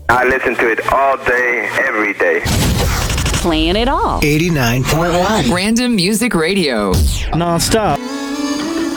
I listen to it all day, every day. Playing it all. 89.1. Random Music Radio. Non-stop.